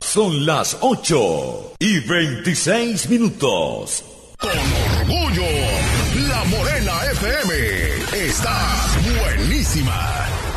Son las 8:26. Con orgullo, La Morena FM está buenísima.